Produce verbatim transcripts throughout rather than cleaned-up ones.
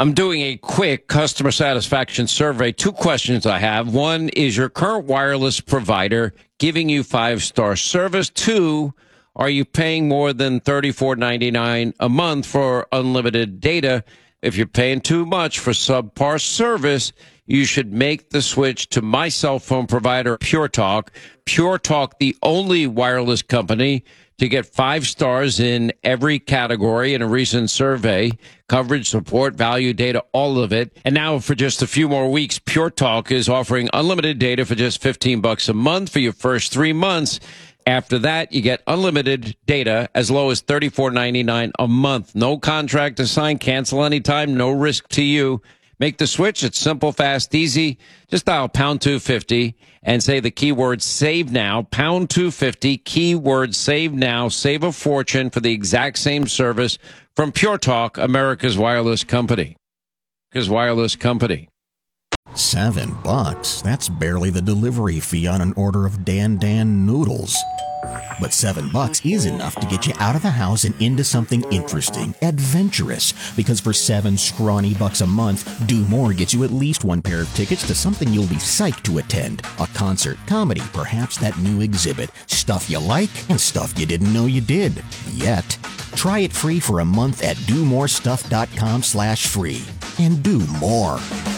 I'm doing a quick customer satisfaction survey. Two questions I have. One, is your current wireless provider giving you five-star service? Two, are you paying more than thirty-four ninety-nine a month for unlimited data? If you're paying too much for subpar service, you should make the switch to my cell phone provider, Pure Talk. Pure Talk, the only wireless company to get five stars in every category in a recent survey. Coverage, support, value, data, all of it. And now for just a few more weeks, Pure Talk is offering unlimited data for just fifteen bucks a month for your first three months. After that, you get unlimited data as low as thirty-four ninety-nine a month. No contract to sign, cancel anytime, no risk to you. Make the switch. It's simple, fast, easy. Just dial pound two fifty and say the keyword save now. Pound two fifty, keyword save now. Save a fortune for the exact same service from Pure Talk, America's wireless company. America's wireless company. Seven bucks? That's barely the delivery fee on an order of Dan Dan noodles. But seven bucks is enough to get you out of the house and into something interesting, adventurous. Because for seven scrawny bucks a month, Do More gets you at least one pair of tickets to something you'll be psyched to attend. A concert, comedy, perhaps that new exhibit. Stuff you like and stuff you didn't know you did. Yet. Try it free for a month at do more stuff dot com slash free. And do more.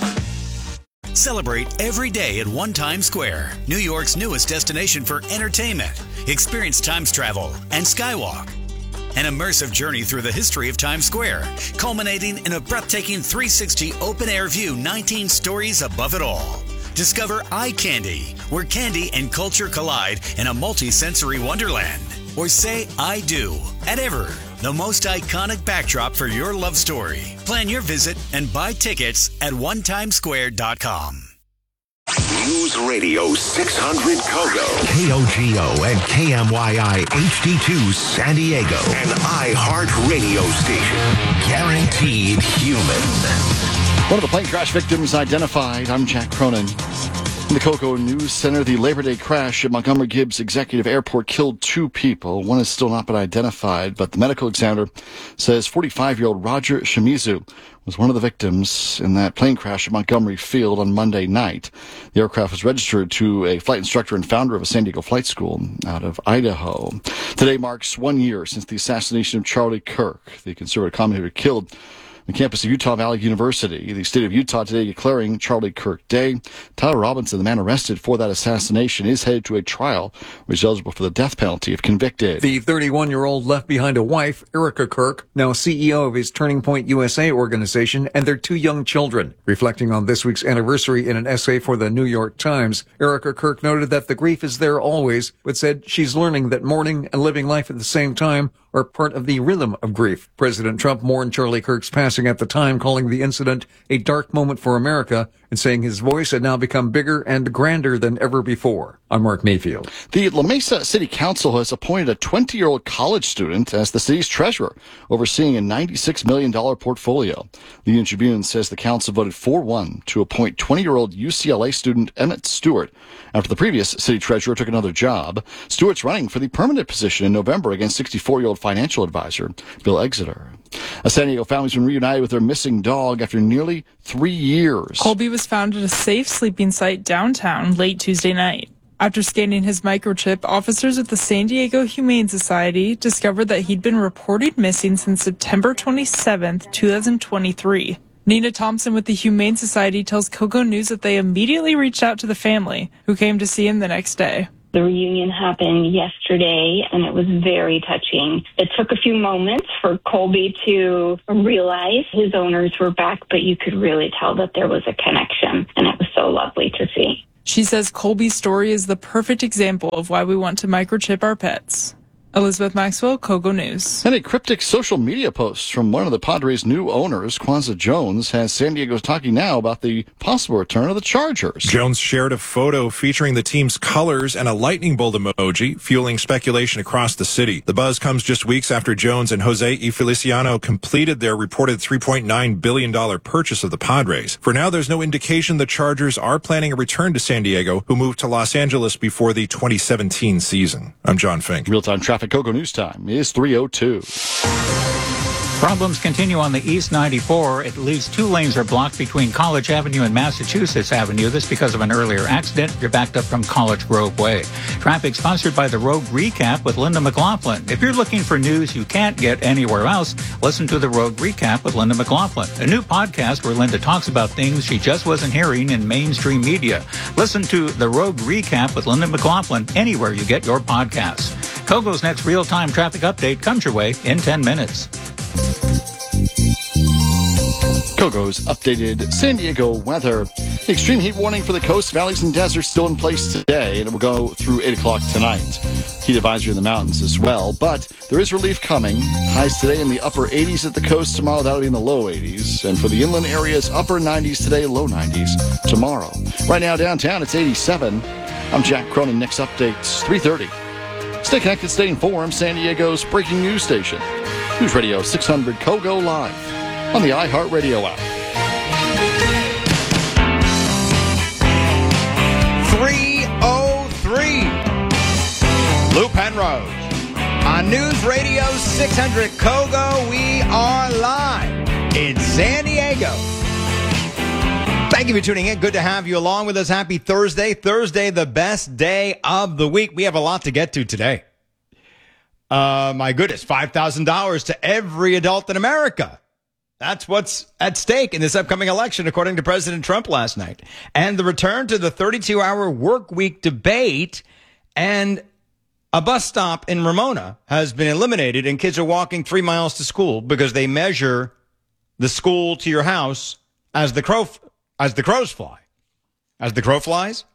Celebrate every day at One Times Square, New York's newest destination for entertainment. Experience Times Travel and Skywalk. An immersive journey through the history of Times Square, culminating in a breathtaking three sixty open-air view, nineteen stories above it all. Discover Eye Candy, where candy and culture collide in a multi-sensory wonderland. Or say I do at Ever, the most iconic backdrop for your love story. Plan your visit and buy tickets at one times square dot com. News Radio six hundred Kogo. K O G O and K M Y I H D two San Diego. An iHeart radio station. Guaranteed human. One of the plane crash victims identified. I'm Jack Cronin. In the Cocoa News Center, the Labor Day crash at Montgomery Gibbs Executive Airport killed two people. One has still not been identified, but the medical examiner says forty-five-year-old Roger Shimizu was one of the victims in that plane crash at Montgomery Field on Monday night. The aircraft was registered to a flight instructor and founder of a San Diego flight school out of Idaho. Today marks one year since the assassination of Charlie Kirk, the conservative commentator killed on the campus of Utah Valley University. The state of Utah today declaring Charlie Kirk Day. Tyler Robinson, the man arrested for that assassination, is headed to a trial which is eligible for the death penalty if convicted. The thirty-one-year-old left behind a wife, Erica Kirk, now C E O of his Turning Point U S A organization, and their two young children. Reflecting on this week's anniversary in an essay for the New York Times, Erica Kirk noted that the grief is there always, but said she's learning that mourning and living life at the same time are part of the rhythm of grief. President Trump mourned Charlie Kirk's passing at the time, calling the incident a dark moment for America and saying his voice had now become bigger and grander than ever before. I'm Mark Mayfield. The La Mesa City Council has appointed a twenty-year-old college student as the city's treasurer, overseeing a ninety-six million dollars portfolio. The Union Tribune says the council voted four one to appoint twenty-year-old U C L A student Emmett Stewart after the previous city treasurer took another job. Stewart's running for the permanent position in November against sixty-four-year-old financial advisor Bill Exeter. A San Diego family's been reunited with their missing dog after nearly three years. Colby was found at a safe sleeping site downtown late Tuesday night. After scanning his microchip, officers at the San Diego Humane Society discovered that he'd been reported missing since September twenty-seventh, twenty twenty-three. Nina Thompson with the Humane Society tells Kogo News that they immediately reached out to the family, who came to see him the next day. The reunion happened yesterday, and it was very touching. It took a few moments for Colby to realize his owners were back, but you could really tell that there was a connection, and it was so lovely to see. She says Colby's story is the perfect example of why we want to microchip our pets. Elizabeth Maxwell, Kogo News. And a cryptic social media post from one of the Padres' new owners, Kwanzaa Jones, has San Diego talking now about the possible return of the Chargers. Jones shared a photo featuring the team's colors and a lightning bolt emoji, fueling speculation across the city. The buzz comes just weeks after Jones and Jose Y. Feliciano completed their reported three point nine billion dollars purchase of the Padres. For now, there's no indication the Chargers are planning a return to San Diego, who moved to Los Angeles before the twenty seventeen season. I'm John Fink. Real-time traffic. Kogo News time is three oh two. Problems continue on the East ninety-four. At least two lanes are blocked between College Avenue and Massachusetts Avenue. This because of an earlier accident. You're backed up from College Grove Way. Traffic sponsored by the Road Recap with Linda McLaughlin. If you're looking for news you can't get anywhere else, listen to the Road Recap with Linda McLaughlin, a new podcast where Linda talks about things she just wasn't hearing in mainstream media. Listen to the Road Recap with Linda McLaughlin anywhere you get your podcasts. Kogo's next real-time traffic update comes your way in ten minutes. Kogo's updated San Diego weather. The extreme heat warning for the coast, valleys, and deserts still in place today, and it will go through eight o'clock tonight. Heat advisory in the mountains as well, but there is relief coming. Highs today in the upper eighties at the coast. Tomorrow that'll be in the low eighties. And for the inland areas, upper nineties today, low nineties tomorrow. Right now downtown, it's eighty-seven. I'm Jack Cronin. Next update's three thirty. Stay connected, stay informed. San Diego's breaking news station. News Radio six hundred Kogo live on the iHeartRadio app. three oh three. Lou Penrose. On News Radio six hundred Kogo, we are live in San Diego. Thank you for tuning in. Good to have you along with us. Happy Thursday. Thursday, the best day of the week. We have a lot to get to today. Uh, my goodness, five thousand dollars to every adult in America. That's what's at stake in this upcoming election, according to President Trump last night. And the return to the thirty-two hour work week debate, and a bus stop in Ramona has been eliminated, and kids are walking three miles to school because they measure the school to your house as the crow, as the crows fly, as the crow flies,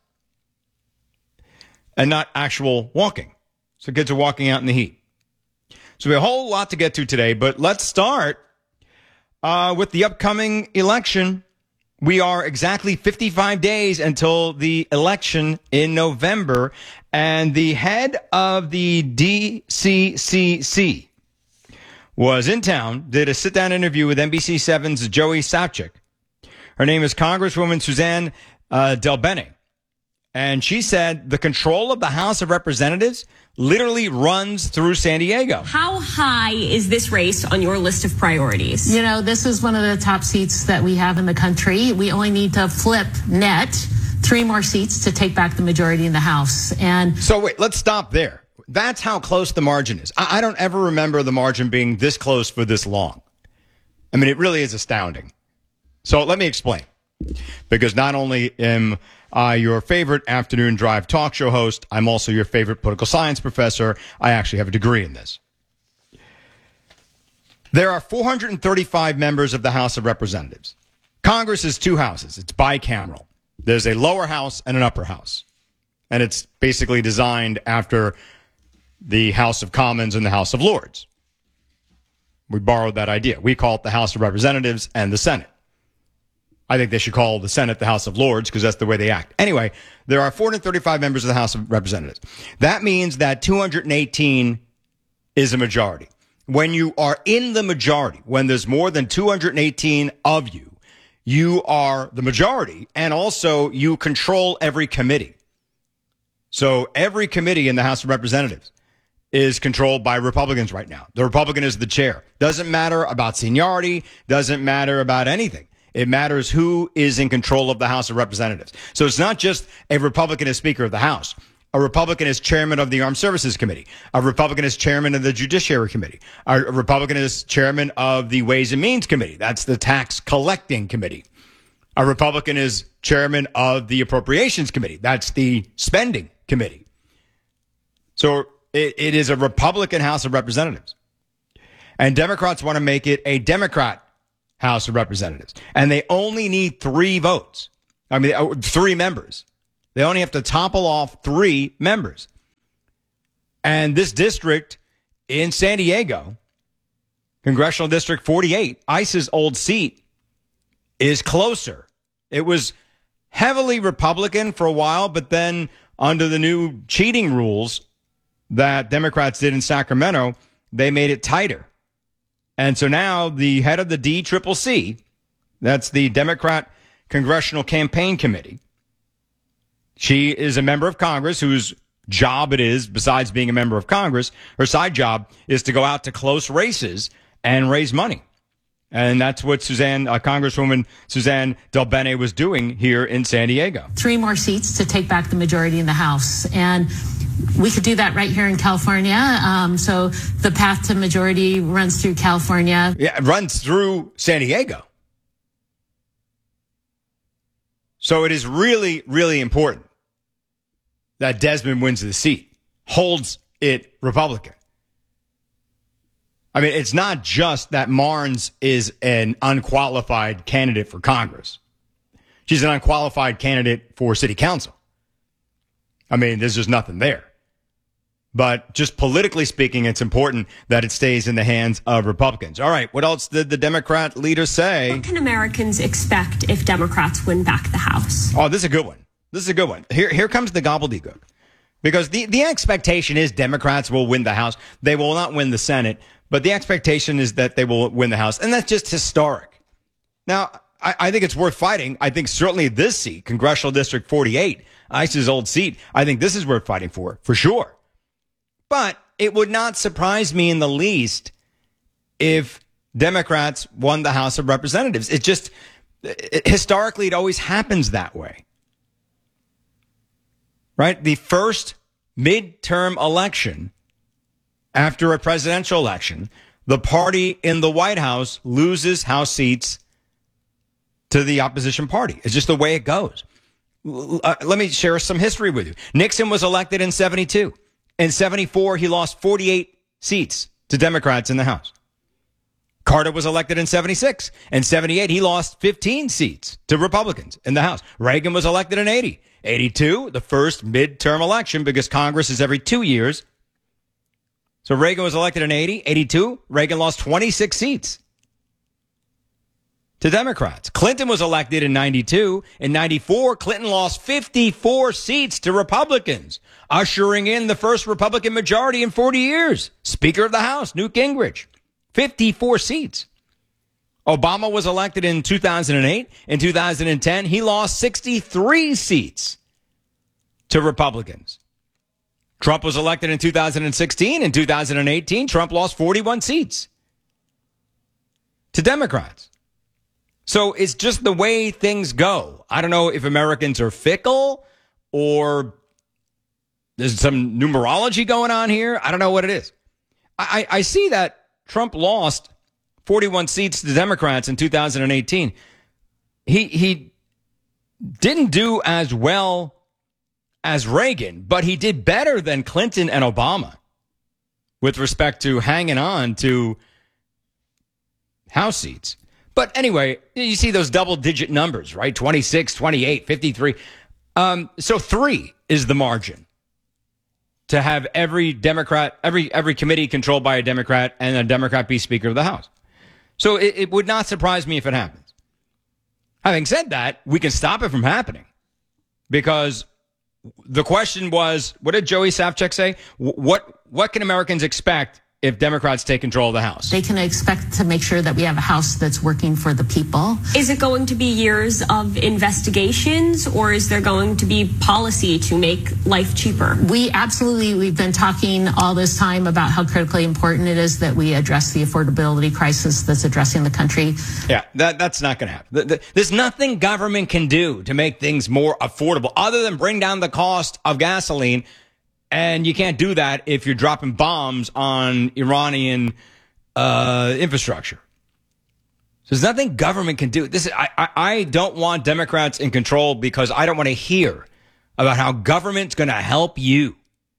and not actual walking. So kids are walking out in the heat. So we have a whole lot to get to today, but let's start uh, with the upcoming election. We are exactly fifty-five days until the election in November, and the head of the D C C C was in town, did a sit-down interview with N B C seven's Joey Sopcich. Her name is Congresswoman Suzanne uh, DelBene, and she said the control of the House of Representatives literally runs through San Diego. How high is this race on your list of priorities? You know, this is one of the top seats that we have in the country. We only need to flip net three more seats to take back the majority in the House. And so wait, let's stop there. That's how close the margin is. I, I don't ever remember the margin being this close for this long. I mean, it really is astounding. So let me explain. Because not only am I your favorite afternoon drive talk show host, I'm also your favorite political science professor. I actually have a degree in this. There are four hundred thirty-five members of the House of Representatives. Congress is two houses. It's bicameral. There's a lower house and an upper house. And it's basically designed after the House of Commons and the House of Lords. We borrowed that idea. We call it the House of Representatives and the Senate. I think they should call the Senate the House of Lords because that's the way they act. Anyway, there are four hundred thirty-five members of the House of Representatives. That means that two hundred eighteen is a majority. When you are in the majority, when there's more than two hundred eighteen of you, you are the majority, and also you control every committee. So every committee in the House of Representatives is controlled by Republicans right now. The Republican is the chair. Doesn't matter about seniority, doesn't matter about anything. It matters who is in control of the House of Representatives. So it's not just a Republican as Speaker of the House. A Republican is chairman of the Armed Services Committee. A Republican is chairman of the Judiciary Committee. A Republican is chairman of the Ways and Means Committee. That's the Tax Collecting Committee. A Republican is chairman of the Appropriations Committee. That's the Spending Committee. So it, it is a Republican House of Representatives. And Democrats want to make it a Democrat House of Representatives. And they only need three votes. I mean, three members. They only have to topple off three members. And this district in San Diego, Congressional District forty-eight, ICE's old seat, is closer. It was heavily Republican for a while, but then under the new cheating rules that Democrats did in Sacramento, they made it tighter. And so now the head of the D C C C, that's the Democrat Congressional Campaign Committee, she is a member of Congress whose job it is, besides being a member of Congress, her side job is to go out to close races and raise money. And that's what Suzanne, uh, Congresswoman Suzanne DelBene was doing here in San Diego. Three more seats to take back the majority in the House. And we could do that right here in California. Um, so the path to majority runs through California. Yeah, it runs through San Diego. So it is really, really important that Desmond wins the seat, holds it Republican. I mean, it's not just that Marnes is an unqualified candidate for Congress. She's an unqualified candidate for city council. I mean, there's just nothing there. But just politically speaking, it's important that it stays in the hands of Republicans. All right, what else did the Democrat leader say? What can Americans expect if Democrats win back the House? Oh, this is a good one. This is a good one. Here, here comes the gobbledygook. Because the, the expectation is Democrats will win the House. They will not win the Senate. But the expectation is that they will win the House. And that's just historic. Now, I, I think it's worth fighting. I think certainly this seat, Congressional District forty-eight, ICE's old seat, I think this is worth fighting for, for sure. But it would not surprise me in the least if Democrats won the House of Representatives. It just, it, historically, it always happens that way. Right? The first midterm election after a presidential election, the party in the White House loses House seats to the opposition party. It's just the way it goes. Uh, let me share some history with you. Nixon was elected in seventy-two. In seventy-four, he lost forty-eight seats to Democrats in the House. Carter was elected in seventy-six. In seventy-eight, he lost fifteen seats to Republicans in the House. Reagan was elected in eighty. eighty-two, the first midterm election, because Congress is every two years. So Reagan was elected in eighty. eighty-two, Reagan lost twenty-six seats to Democrats. Clinton was elected in ninety-two. In ninety-four, Clinton lost fifty-four seats to Republicans, ushering in the first Republican majority in forty years. Speaker of the House, Newt Gingrich, fifty-four seats. Obama was elected in two thousand eight. In two thousand ten, he lost sixty-three seats to Republicans. Trump was elected in two thousand sixteen. In two thousand eighteen, Trump lost forty-one seats to Democrats. So it's just the way things go. I don't know if Americans are fickle or there's some numerology going on here. I don't know what it is. I, I see that Trump lost forty-one seats to Democrats in two thousand eighteen. He, he didn't do as well as Reagan, but he did better than Clinton and Obama with respect to hanging on to House seats. But anyway, you see those double-digit numbers, right? twenty-six, twenty-eight, fifty-three. Um, so three is the margin to have every Democrat, every every committee controlled by a Democrat and a Democrat be Speaker of the House. So it, it would not surprise me if it happens. Having said that, we can stop it from happening because the question was, what did Joey Savchuk say? What what can Americans expect if Democrats take control of the House? They can expect to make sure that we have a House that's working for the people. Is it going to be years of investigations, or is there going to be policy to make life cheaper? We absolutely, we've been talking all this time about how critically important it is that we address the affordability crisis that's addressing the country. Yeah, that, that's not going to happen. There's nothing government can do to make things more affordable other than bring down the cost of gasoline. And you can't do that if you're dropping bombs on Iranian uh, infrastructure. So there's nothing government can do. This is, I, I, I don't want Democrats in control because I don't want to hear about how government's going to help you.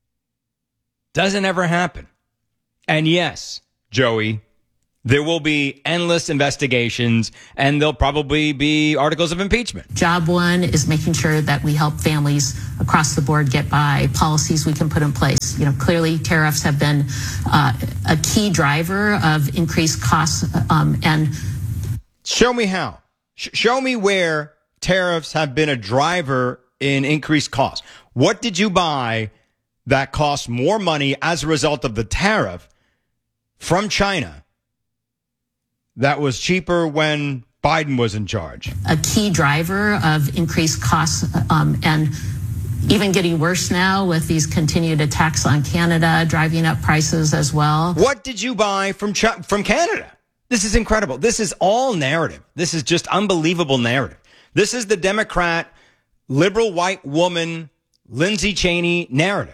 Doesn't ever happen. And yes, Joey, there will be endless investigations, and there'll probably be articles of impeachment. Job one is making sure that we help families across the board get by, policies we can put in place. You know, clearly tariffs have been uh, a key driver of increased costs. Um, and show me how. Sh- show me where tariffs have been a driver in increased costs. What did you buy that cost more money as a result of the tariff from China that was cheaper when Biden was in charge? A key driver of increased costs. Um, and even getting worse now with these continued attacks on Canada, driving up prices as well. What did you buy from Ch- from Canada? This is incredible. This is all narrative. This is just unbelievable narrative. This is the Democrat, liberal white woman, Lindsay Cheney narrative.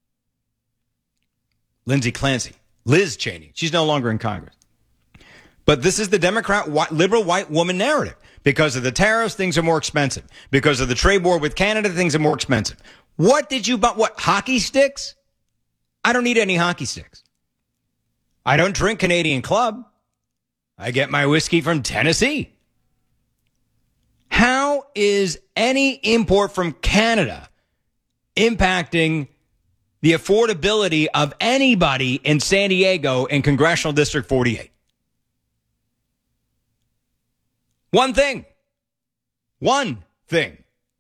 Lindsay Clancy. Liz Cheney. She's no longer in Congress. But this is the Democrat, white, liberal white woman narrative. Because of the tariffs, things are more expensive. Because of the trade war with Canada, things are more expensive. What did you buy? What, hockey sticks? I don't need any hockey sticks. I don't drink Canadian Club. I get my whiskey from Tennessee. How is any import from Canada impacting the affordability of anybody in San Diego in Congressional District forty-eight? One thing. One thing.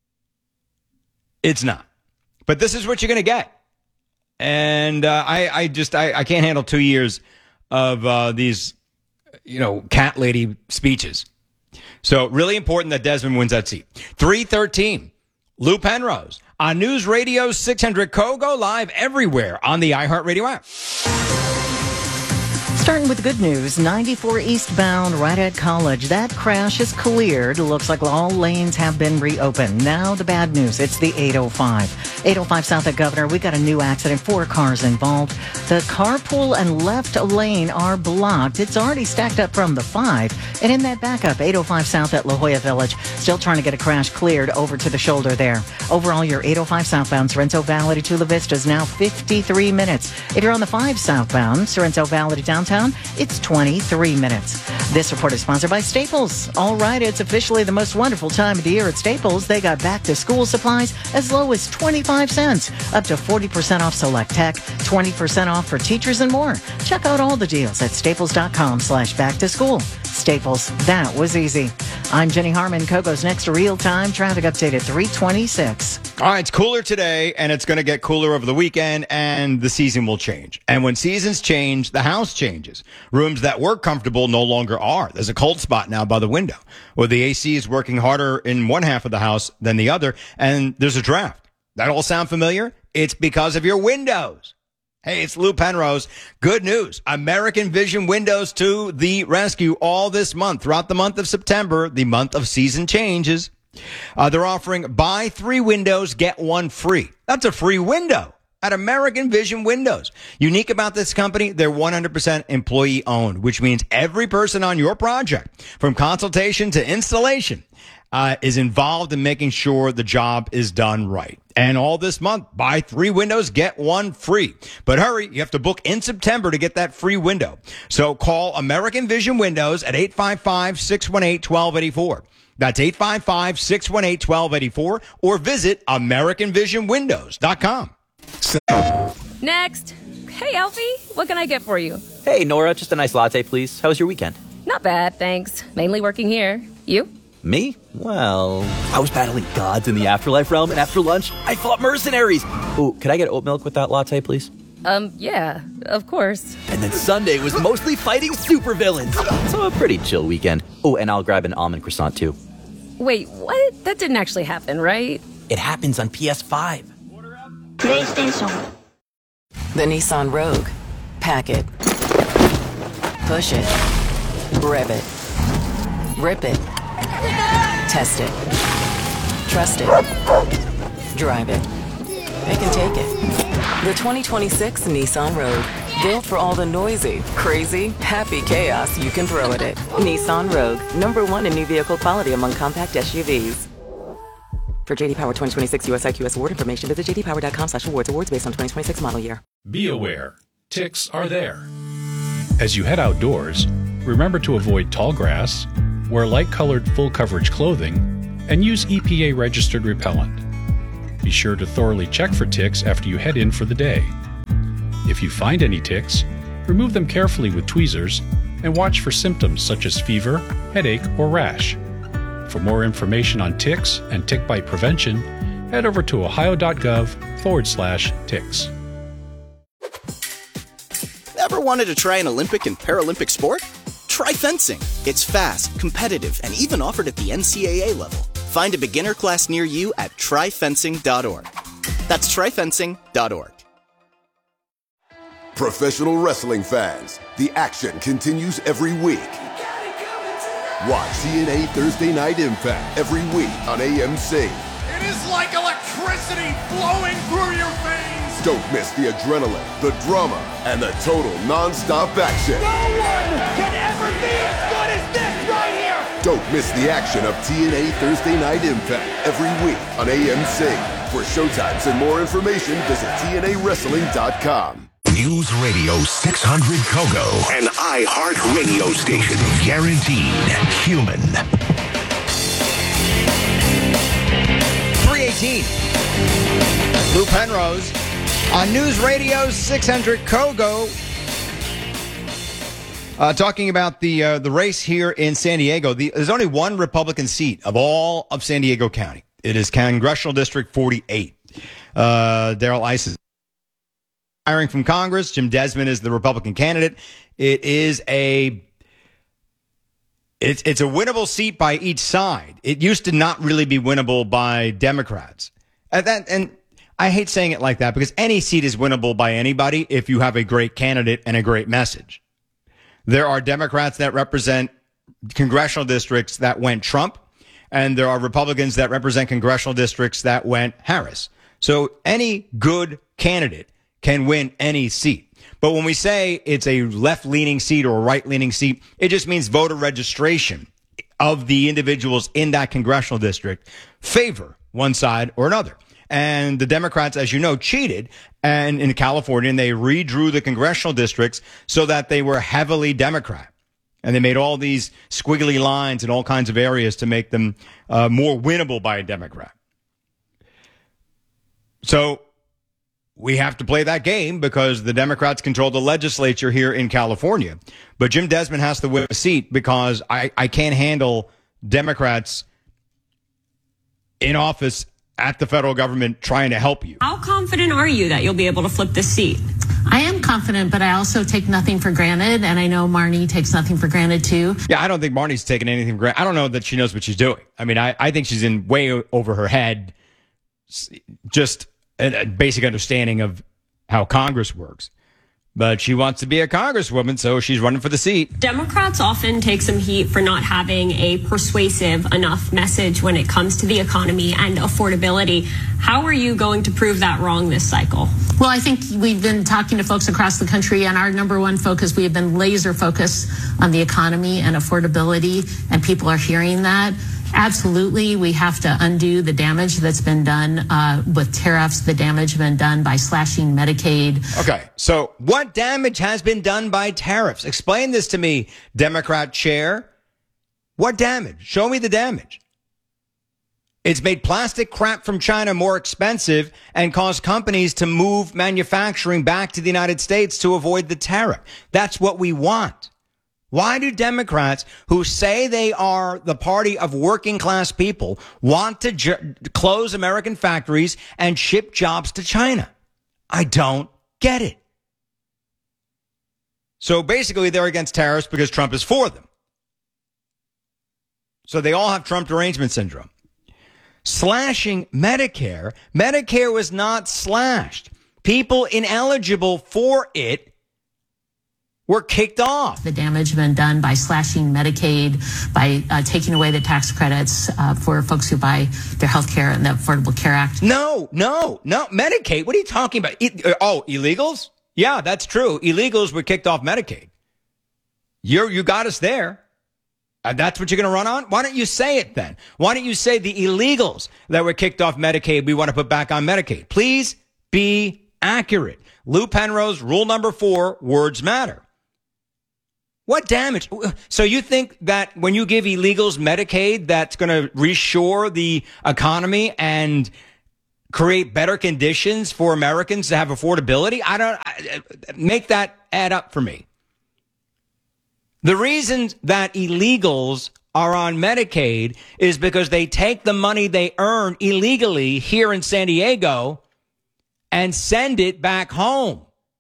It's not. But this is what you're going to get. And uh, I, I just, I, I can't handle two years of uh, these, you know, cat lady speeches. So really important that Desmond wins that seat. three thirteen, Lou Penrose on News Radio six hundred Kogo, live everywhere on the iHeartRadio app. Starting with good news, ninety-four eastbound right at College. That crash is cleared. Looks like all lanes have been reopened. Now the bad news, it's the eight oh five. eight oh five south at Governor, we got a new accident. Four cars involved. The carpool and left lane are blocked. It's already stacked up from the five. And in that backup, eight oh five south at La Jolla Village, still trying to get a crash cleared over to the shoulder there. Overall, your eight oh five southbound Sorrento Valley to Chula Vista is now fifty-three minutes. If you're on the five southbound Sorrento Valley to downtown, it's twenty-three minutes. This report is sponsored by Staples. All right, it's officially the most wonderful time of the year at Staples. They got back to school supplies as low as twenty-five cents, up to forty percent off select tech, twenty percent off for teachers and more. Check out all the deals at staples.com slash back to school. Staples, that was easy. I'm Jenny Harmon. Kogo's next real-time traffic update at three twenty-six. All right, it's cooler today, and it's going to get cooler over the weekend, and the season will change. And when seasons change, the house changes. Rooms that were comfortable no longer are. There's a cold spot now by the window, where the A C is working harder in one half of the house than the other, and there's a draft. That all sound familiar? It's because of your windows. Hey, it's Lou Penrose. Good news. American Vision Windows to the rescue all this month. Throughout the month of September, the month of season changes. Uh, they're offering buy three windows, get one free. That's a free window at American Vision Windows. Unique about this company, they're one hundred percent employee owned, which means every person on your project, from consultation to installation, uh, is involved in making sure the job is done right. And all this month, buy three windows, get one free. But hurry, you have to book in September to get that free window. So call American Vision Windows at eight five five, six one eight, one two eight four. That's eight five five, six one eight, one two eight four, or visit american vision windows dot com. Next. Hey, Alfie, what can I get for you? Hey, Nora, just a nice latte, please. How was your weekend? Not bad, thanks. Mainly working here. You? Me? Well, I was battling gods in the afterlife realm, and after lunch, I fought mercenaries. Ooh, could I get oat milk with that latte, please? Um, yeah, of course. And then Sunday was mostly fighting supervillains. So a pretty chill weekend. Oh, and I'll grab an almond croissant, too. Wait, what? That didn't actually happen, right? It happens on P S five. PlayStation. The Nissan Rogue. Pack it. Push it. Rev it. Rip it. Test it. Trust it. Drive it. They can take it. The twenty twenty-six Nissan Rogue. Built for all the noisy, crazy, happy chaos you can throw at it. Nissan Rogue. Number one in new vehicle quality among compact S U Vs. For J D Power twenty twenty-six U S I Q S award information, visit j d power dot com slash awards. Awards based on twenty twenty-six model year. Be aware, ticks are there. As you head outdoors, remember to avoid tall grass, wear light-colored full-coverage clothing, and use E P A-registered repellent. Be sure to thoroughly check for ticks after you head in for the day. If you find any ticks, remove them carefully with tweezers and watch for symptoms such as fever, headache, or rash. For more information on ticks and tick bite prevention, head over to ohio.gov forward slash ticks. Ever wanted to try an Olympic and Paralympic sport? Try fencing. It's fast, competitive, and even offered at the N C double A level. Find a beginner class near you at try fencing dot org. That's try fencing dot org. Professional wrestling fans, the action continues every week. Watch T N A Thursday Night Impact every week on A M C. It is like electricity flowing through your veins. Don't miss the adrenaline, the drama, and the total non-stop action. No one can ever be as good as this right here. Don't miss the action of T N A Thursday Night Impact every week on A M C. For showtimes and more information, visit T N A wrestling dot com. News Radio six hundred Kogo. An iHeartRadio station. Guaranteed human. three eighteen. Lou Penrose on News Radio six hundred Kogo. Uh, talking about the uh, the race here in San Diego. The, there's only one Republican seat of all of San Diego County. It is Congressional District forty-eight. Uh, Darrell Issa is hiring from Congress. Jim Desmond is the Republican candidate. It is a it's it's a winnable seat by each side. It used to not really be winnable by Democrats. And that and I hate saying it like that because any seat is winnable by anybody if you have a great candidate and a great message. There are Democrats that represent congressional districts that went Trump, and there are Republicans that represent congressional districts that went Harris. So any good candidate can win any seat. But when we say it's a left-leaning seat or a right-leaning seat, it just means voter registration of the individuals in that congressional district favor one side or another. And the Democrats, as you know, cheated and in California, and they redrew the congressional districts so that they were heavily Democrat. And they made all these squiggly lines in all kinds of areas to make them uh, more winnable by a Democrat. So we have to play that game because the Democrats control the legislature here in California. But Jim Desmond has to win a seat because I, I can't handle Democrats in office at the federal government trying to help you. How confident are you that you'll be able to flip this seat? I am confident, but I also take nothing for granted, and I know Marnie takes nothing for granted, too. Yeah, I don't think Marnie's taking anything for granted. I don't know that she knows what she's doing. I mean, I, I think she's in way over her head, just a, a basic understanding of how Congress works. But she wants to be a congresswoman, so she's running for the seat. Democrats often take some heat for not having a persuasive enough message when it comes to the economy and affordability. How are you going to prove that wrong this cycle? Well, I think we've been talking to folks across the country, and our number one focus, we have been laser focused on the economy and affordability, and people are hearing that. Absolutely, we have to undo the damage that's been done uh, with tariffs, the damage been done by slashing Medicaid. Okay, so what damage has been done by tariffs? Explain this to me, Democrat chair. What damage? Show me the damage. It's made plastic crap from China more expensive and caused companies to move manufacturing back to the United States to avoid the tariff. That's what we want. Why do Democrats who say they are the party of working class people want to ju- close American factories and ship jobs to China? I don't get it. So basically they're against tariffs because Trump is for them. So they all have Trump derangement syndrome. Slashing Medicare. Medicare was not slashed. People ineligible for it were kicked off. The damage been done by slashing Medicaid, by uh, taking away the tax credits uh, for folks who buy their health care and the Affordable Care Act. No, no, no. Medicaid? What are you talking about? E- oh, illegals? Yeah, that's true. Illegals were kicked off Medicaid. You're, you got us there. And that's what you're going to run on? Why don't you say it then? Why don't you say the illegals that were kicked off Medicaid we want to put back on Medicaid? Please be accurate. Lou Penrose, rule number four, words matter. What damage? So you think that when you give illegals Medicaid, that's going to reshore the economy and create better conditions for Americans to have affordability? I don't I, make that add up for me. The reason that illegals are on Medicaid is because they take the money they earn illegally here in San Diego and send it back home.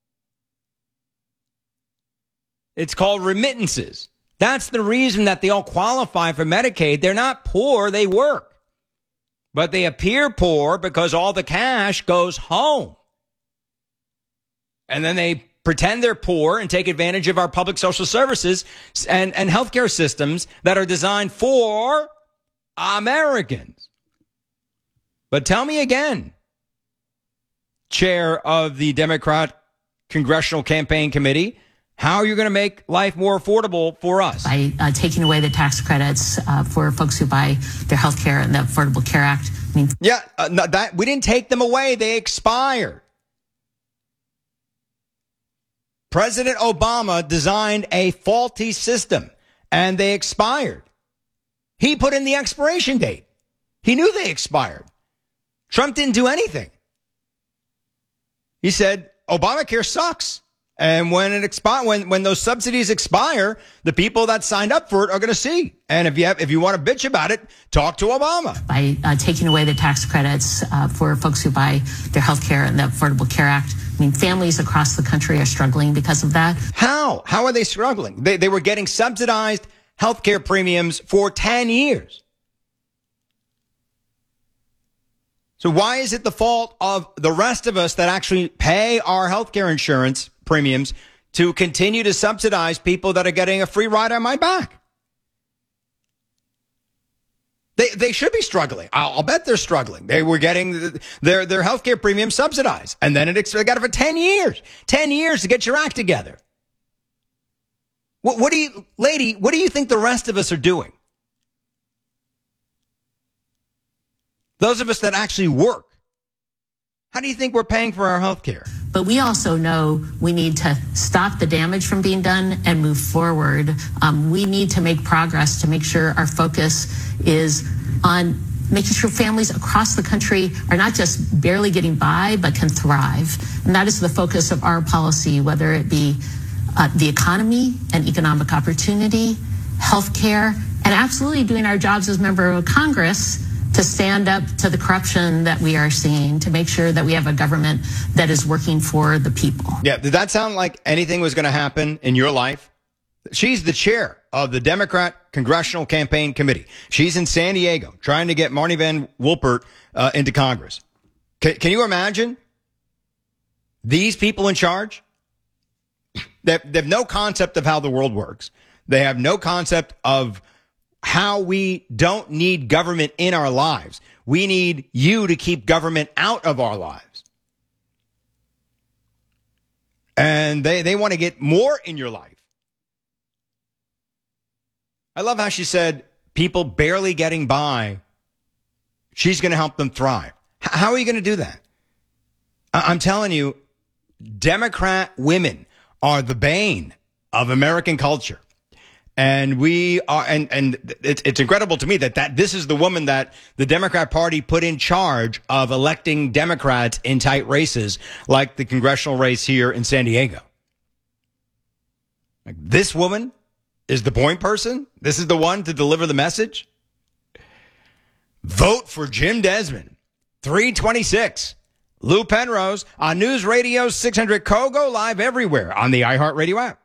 It's called remittances. That's the reason that they all qualify for Medicaid. They're not poor, they work. but they appear poor because all the cash goes home. And then they pretend they're poor and take advantage of our public social services and, and healthcare systems that are designed for Americans. But tell me again, Chair of the Democrat Congressional Campaign Committee, how are you going to make life more affordable for us? By uh, taking away the tax credits uh, for folks who buy their health care and the Affordable Care Act. I mean, yeah, uh, no, that we didn't take them away. They expired. President Obama designed a faulty system, and they expired. He put in the expiration date. He knew they expired. Trump didn't do anything. He said, Obamacare sucks. And when it expire, when, when those subsidies expire, the people that signed up for it are going to see. And if you have, if you want to bitch about it, talk to Obama. By uh, taking away the tax credits uh, for folks who buy their health care and the Affordable Care Act, I mean, families across the country are struggling because of that. How? How are they struggling? They, they were getting subsidized health care premiums for ten years. So why is it the fault of the rest of us that actually pay our health care insurance premiums to continue to subsidize people that are getting a free ride on my back? They they should be struggling. I'll, I'll bet they're struggling. They were getting their their health care premium subsidized, and then it they got it for ten years. ten years to get your act together. What, what do you, lady, what do you think the rest of us are doing? Those of us that actually work. How do you think we're paying for our health care? But we also know we need to stop the damage from being done and move forward. Um, we need to make progress to make sure our focus is on making sure families across the country are not just barely getting by, but can thrive. And that is the focus of our policy, whether it be uh, the economy and economic opportunity, healthcare, and absolutely doing our jobs as member of Congress to stand up to the corruption that we are seeing, to make sure that we have a government that is working for the people. Yeah, did that sound like anything was going to happen in your life? She's the chair of the Democrat Congressional Campaign Committee. She's in San Diego trying to get Marnie Van Woolpert uh, into Congress. Can, can you imagine these people in charge? They, they have no concept of how the world works. They have no concept of how we don't need government in our lives. We need you to keep government out of our lives. And they, they want to get more in your life. I love how she said, people barely getting by, she's going to help them thrive. H- how are you going to do that? I- I'm telling you, Democrat women are the bane of American culture. And we are, and, and it's, it's incredible to me that, that this is the woman that the Democrat Party put in charge of electing Democrats in tight races, like the congressional race here in San Diego. Like, this woman is the point person? This is the one to deliver the message? Vote for Jim Desmond. three twenty-six. Lou Penrose on News Radio six hundred Kogo, live everywhere on the iHeartRadio app.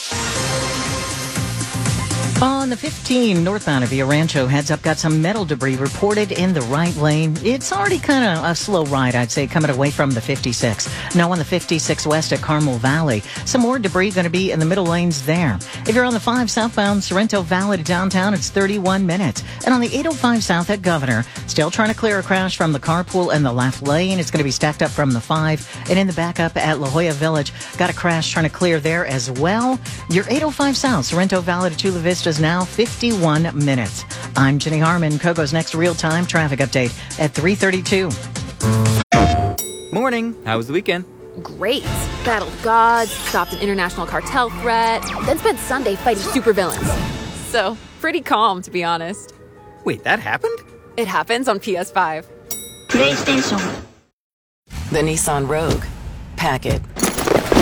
On the fifteen northbound of Villa Rancho, heads up, got some metal debris reported in the right lane. It's already kind of a slow ride, I'd say, coming away from the fifty-six. Now on the fifty-six west at Carmel Valley, some more debris going to be in the middle lanes there. If you're on the five southbound Sorrento Valley to downtown, it's thirty-one minutes. And on the eight oh five south at Governor, still trying to clear a crash from the carpool in the left lane. It's going to be stacked up from the five. And in the backup at La Jolla Village, got a crash trying to clear there as well. Your eight oh five south Sorrento Valley to Chula Vista is now fifty-one minutes. I'm Jenny Harmon. Kogo's next real-time traffic update at three thirty-two. Morning. How was the weekend? Great. Battled gods, stopped an international cartel threat, then spent Sunday fighting supervillains. So, pretty calm, to be honest. Wait, that happened? It happens on P S five. PlayStation. The Nissan Rogue. Pack it.